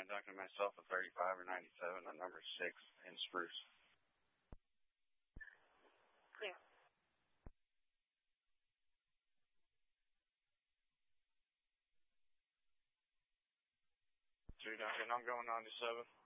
conducting myself a 35 or 97 on number 6 in Spruce. Clear. 2 Duncan, I'm going 97.